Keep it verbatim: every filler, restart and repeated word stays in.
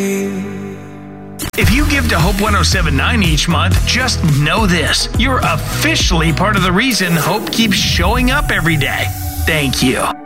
If you give to Hope one oh seven point nine each month, just know this. You're officially part of the reason Hope keeps showing up every day. Thank you.